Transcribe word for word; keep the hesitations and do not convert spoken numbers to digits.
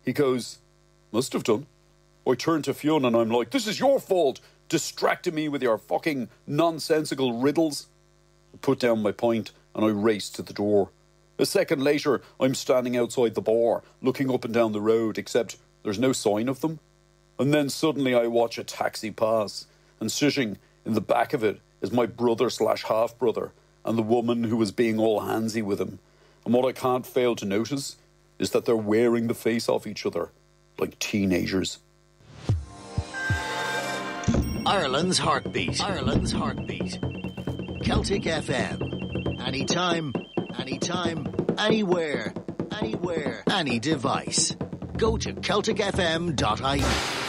He goes, must have done. I turn to Fionn and I'm like, this is your fault, distracting me with your fucking nonsensical riddles. I put down my pint and I race to the door. A second later, I'm standing outside the bar, looking up and down the road, except there's no sign of them. And then suddenly I watch a taxi pass, and sitting in the back of it is my brother slash half-brother and the woman who was being all handsy with him. And what I can't fail to notice is that they're wearing the face off each other, like teenagers. Ireland's Heartbeat. Ireland's Heartbeat. Celtic F M. Anytime, anytime, anywhere, anywhere, any device. Go to Celtic F M dot I E.